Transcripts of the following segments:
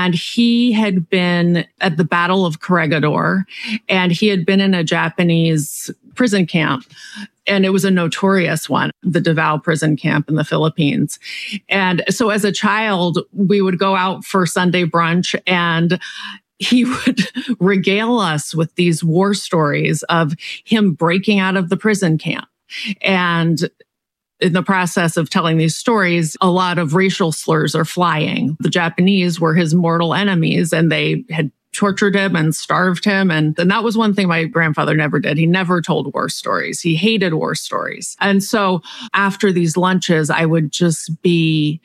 And he had been at the Battle of Corregidor, and he had been in a Japanese prison camp. And it was a notorious one, the Davao prison camp in the Philippines. And so as a child, we would go out for Sunday brunch, and he would regale us with these war stories of him breaking out of the prison camp. And in the process of telling these stories, a lot of racial slurs are flying. The Japanese were his mortal enemies, and they had tortured him and starved him. And that was one thing my grandfather never did. He never told war stories. He hated war stories. And so after these lunches, I would just be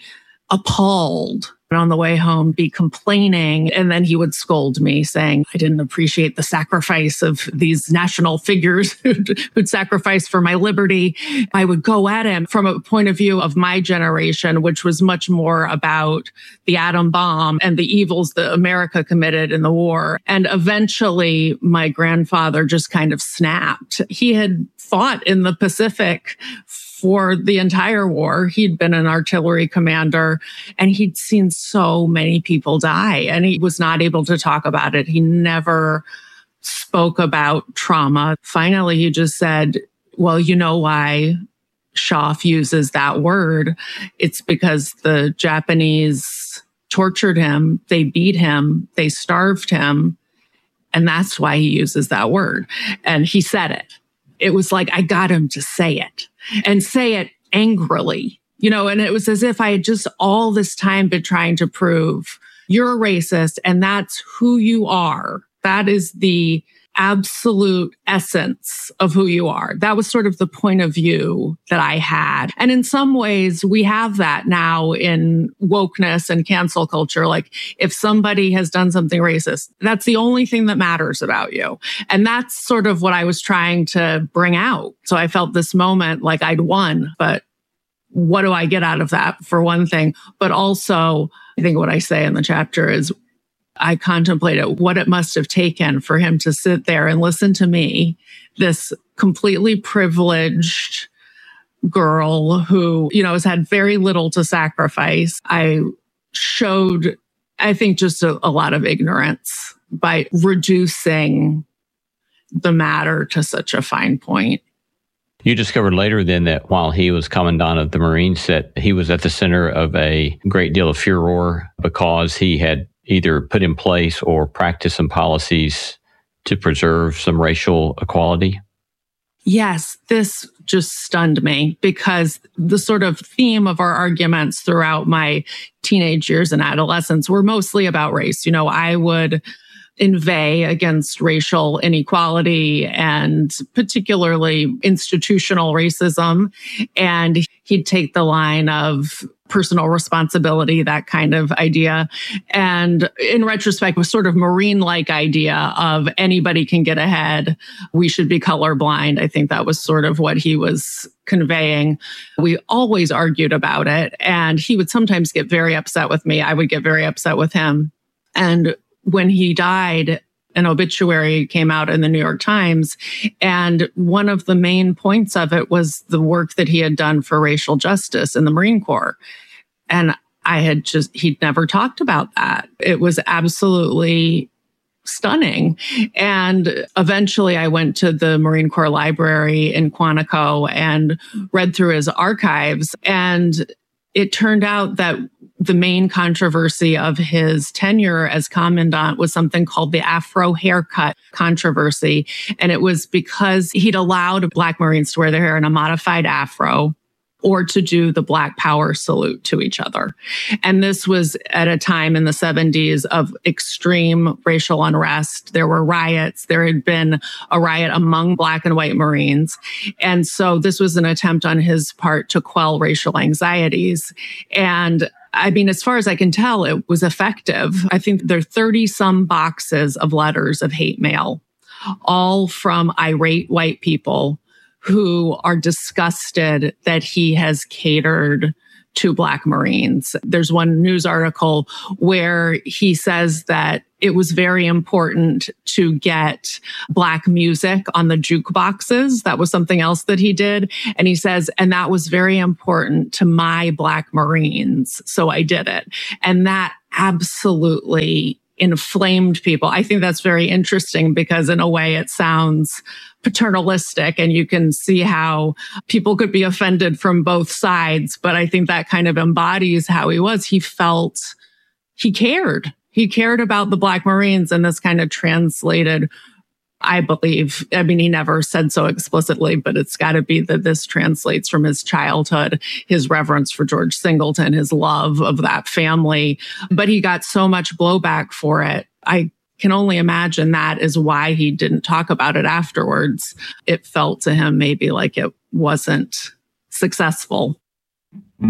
appalled. And on the way home, be complaining. And then he would scold me, saying, I didn't appreciate the sacrifice of these national figures who'd sacrificed for my liberty. I would go at him from a point of view of my generation, which was much more about the atom bomb and the evils that America committed in the war. And eventually, my grandfather just kind of snapped. He had fought in the Pacific for the entire war. He'd been an artillery commander, and he'd seen so many people die, and he was not able to talk about it. He never spoke about trauma. Finally, he just said, well, you know why Schaff uses that word? It's because the Japanese tortured him, they beat him, they starved him, and that's why he uses that word. And he said it. It was like, I got him to say it, and say it angrily, and it was as if I had just all this time been trying to prove you're a racist and that's who you are. That is the absolute essence of who you are. That was sort of the point of view that I had. And in some ways, we have that now in wokeness and cancel culture. Like, if somebody has done something racist, that's the only thing that matters about you. And that's sort of what I was trying to bring out. So I felt this moment like I'd won, but what do I get out of that, for one thing? But also, I think what I say in the chapter is, I contemplated what it must have taken for him to sit there and listen to me, this completely privileged girl who, has had very little to sacrifice. I showed, I think, just a lot of ignorance by reducing the matter to such a fine point. You discovered later then that while he was commandant of the Marines, that he was at the center of a great deal of furor because he had either put in place or practiced some policies to preserve some racial equality? Yes, this just stunned me because the sort of theme of our arguments throughout my teenage years and adolescence were mostly about race. I would inveigh against racial inequality and particularly institutional racism. And he'd take the line of personal responsibility, that kind of idea. And in retrospect, was sort of Marine-like idea of anybody can get ahead. We should be colorblind. I think that was sort of what he was conveying. We always argued about it. And he would sometimes get very upset with me. I would get very upset with him. And when he died, an obituary came out in the New York Times. And one of the main points of it was the work that he had done for racial justice in the Marine Corps. And he'd never talked about that. It was absolutely stunning. And eventually I went to the Marine Corps Library in Quantico and read through his archives. And it turned out that the main controversy of his tenure as commandant was something called the Afro haircut controversy. And it was because he'd allowed Black Marines to wear their hair in a modified afro or to do the Black Power salute to each other. And this was at a time in the 70s of extreme racial unrest. There were riots. There had been a riot among Black and white Marines. And so this was an attempt on his part to quell racial anxieties. And I mean, as far as I can tell, it was effective. I think there are 30-some boxes of letters of hate mail, all from irate white people who are disgusted that he has catered to Black Marines. There's one news article where he says that it was very important to get Black music on the jukeboxes. That was something else that he did. And he says, and that was very important to my Black Marines. So I did it. And that absolutely inflamed people. I think that's very interesting because in a way it sounds paternalistic and you can see how people could be offended from both sides. But I think that kind of embodies how he was. He felt he cared. He cared about the Black Marines, and this kind of translated, I believe, I mean, he never said so explicitly, but it's got to be that this translates from his childhood, his reverence for George Singleton, his love of that family. But he got so much blowback for it. I can only imagine that is why he didn't talk about it afterwards. It felt to him maybe like it wasn't successful.